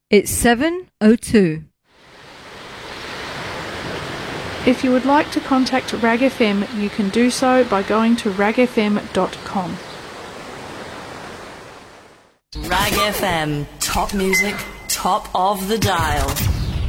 It's 7:02. If you would like to contact RAG FM, you can do so by going to ragfm.com. RAG FM, top music, top of the dial.